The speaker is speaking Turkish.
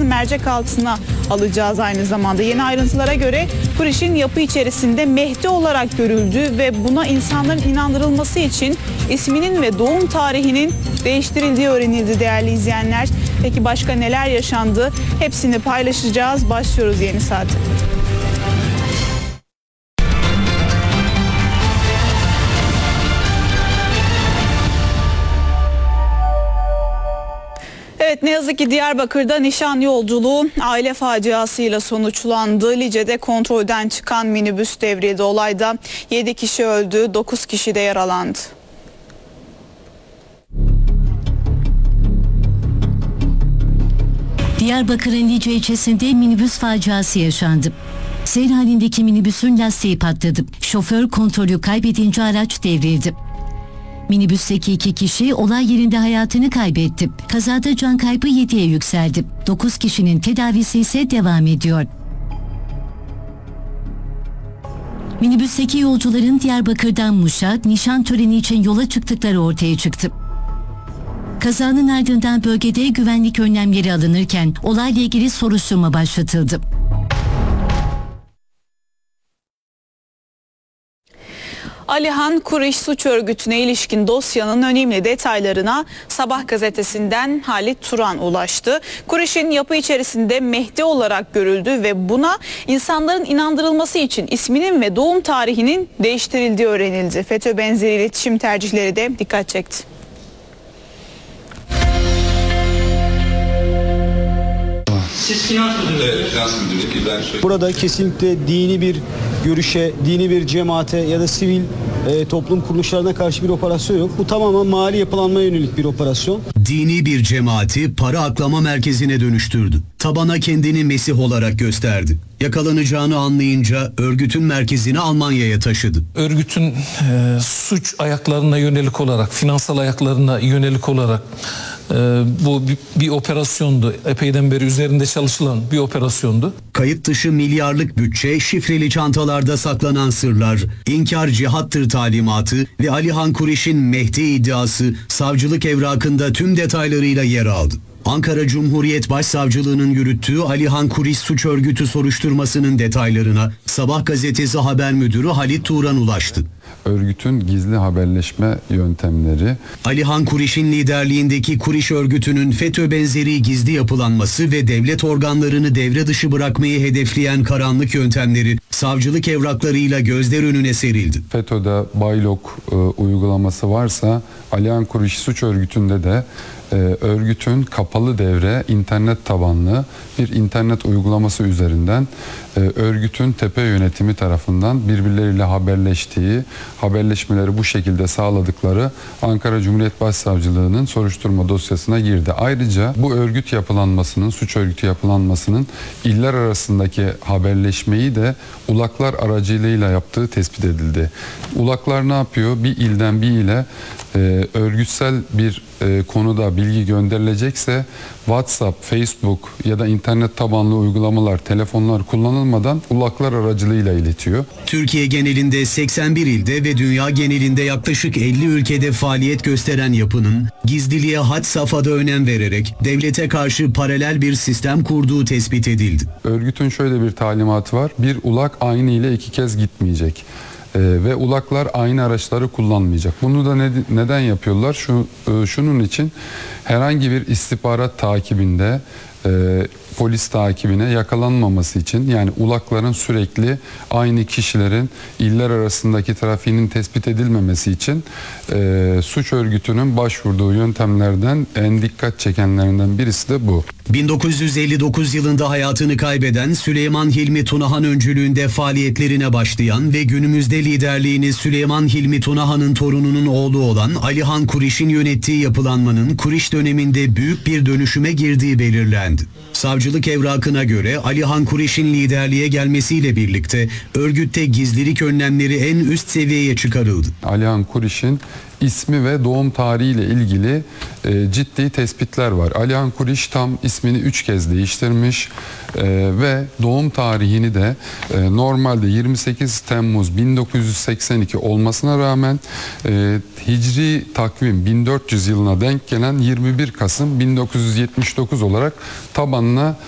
mercek altına alacağız aynı zamanda. Yeni ayrıntılara göre Kuriş'in yapı içerisinde Mehdi olarak görüldüğü ve buna insanların inandırılması için isminin ve doğum tarihinin değiştirildiği öğrenildi değerli izleyenler. Peki başka neler yaşandı? Hepsini paylaşacağız. Başlıyoruz yeni saate. Evet, ne yazık ki Diyarbakır'da nişan yolculuğu aile faciasıyla sonuçlandı. Lice'de kontrolden çıkan minibüs devrildi. Olayda 7 kişi öldü, 9 kişi de yaralandı. Diyarbakır'ın Lice ilçesinde minibüs faciası yaşandı. Seyir halindeki minibüsün lastiği patladı. Şoför kontrolü kaybedince araç devrildi. Minibüsteki 2 kişi olay yerinde hayatını kaybetti. Kazada can kaybı 7'ye yükseldi. 9 kişinin tedavisi ise devam ediyor. Minibüsteki yolcuların Diyarbakır'dan Muş'a nişan töreni için yola çıktıkları ortaya çıktı. Kazanın ardından bölgede güvenlik önlemleri alınırken olayla ilgili soruşturma başlatıldı. Alihan Kuriş suç örgütüne ilişkin dosyanın önemli detaylarına Sabah gazetesinden Halit Turan ulaştı. Kuriş'in yapı içerisinde Mehdi olarak görüldüğü ve buna insanların inandırılması için isminin ve doğum tarihinin değiştirildiği öğrenildi. FETÖ benzeri iletişim tercihleri de dikkat çekti. Siz finans müdürü. Evet, finans müdürü. Burada kesinlikle dini bir görüşe, dini bir cemaate ya da sivil toplum kuruluşlarına karşı bir operasyon yok. Bu tamamen mali yapılanmaya yönelik bir operasyon. Dini bir cemaati para aklama merkezine dönüştürdü. Tabana kendini Mesih olarak gösterdi. Yakalanacağını anlayınca örgütün merkezini Almanya'ya taşıdı. Örgütün suç ayaklarına yönelik olarak, finansal ayaklarına yönelik olarak bu bir operasyondu. Epeyden beri üzerinde çalışılan bir operasyondu. Kayıt dışı milyarlık bütçe, şifreli çantalarda saklanan sırlar, inkar cihattır talimatı ve Alihan Kuriş'in Mehdi iddiası savcılık evrakında tüm detaylarıyla yer aldı. Ankara Cumhuriyet Başsavcılığı'nın yürüttüğü Alihan Kuriş suç örgütü soruşturmasının detaylarına Sabah gazetesi haber müdürü Halit Turan ulaştı. Örgütün gizli haberleşme yöntemleri. Alihan Kuriş'in liderliğindeki Kuriş örgütünün FETÖ benzeri gizli yapılanması ve devlet organlarını devre dışı bırakmayı hedefleyen karanlık yöntemleri savcılık evraklarıyla gözler önüne serildi. FETÖ'de baylok uygulaması varsa Alihan Kuriş suç örgütünde de örgütün kapalı devre internet tabanlı bir internet uygulaması üzerinden örgütün tepe yönetimi tarafından birbirleriyle haberleştiği, haberleşmeleri bu şekilde sağladıkları Ankara Cumhuriyet Başsavcılığı'nın soruşturma dosyasına girdi. Ayrıca bu örgüt yapılanmasının, suç örgütü yapılanmasının iller arasındaki haberleşmeyi de ulaklar aracılığıyla yaptığı tespit edildi. Ulaklar ne yapıyor? Bir ilden bir ile örgütsel bir konuda bilgi gönderilecekse WhatsApp, Facebook ya da internet tabanlı uygulamalar, telefonlar kullanılmadan ulaklar aracılığıyla iletiyor. Türkiye genelinde 81 ilde ve dünya genelinde yaklaşık 50 ülkede faaliyet gösteren yapının gizliliğe had safhada önem vererek devlete karşı paralel bir sistem kurduğu tespit edildi. Örgütün şöyle bir talimatı var. Bir ulak aynı ile 2 kez gitmeyecek. Ve ulaklar aynı araçları kullanmayacak. Bunu da neden yapıyorlar? Şunun için herhangi bir istihbarat takibinde polis takibine yakalanmaması için, yani ulakların sürekli aynı kişilerin iller arasındaki trafiğinin tespit edilmemesi için suç örgütünün başvurduğu yöntemlerden en dikkat çekenlerinden birisi de bu. 1959 yılında hayatını kaybeden Süleyman Hilmi Tunahan öncülüğünde faaliyetlerine başlayan ve günümüzde liderliğini Süleyman Hilmi Tunahan'ın torununun oğlu olan Alihan Kuriş'in yönettiği yapılanmanın Kuriş döneminde büyük bir dönüşüme girdiği belirlendi. Savcılık evrakına göre Alihan Kuriş'in liderliğe gelmesiyle birlikte örgütte gizlilik önlemleri en üst seviyeye çıkarıldı. Alihan Kuriş'in ismi ve doğum tarihiyle ilgili ciddi tespitler var. Alihan Kuriş tam ismini 3 kez değiştirmiş ve doğum tarihini de normalde 28 Temmuz 1982 olmasına rağmen Hicri takvim 1400 yılına denk gelen 21 Kasım 1979 olarak tabanına